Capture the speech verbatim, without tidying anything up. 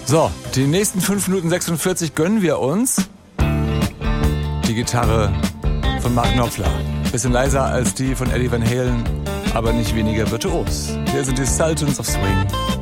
So, die nächsten fünf Minuten sechsundvierzig gönnen wir uns die Gitarre von Mark Knopfler. Bisschen leiser als die von Eddie Van Halen, aber nicht weniger virtuos. Hier sind die Sultans of Swing.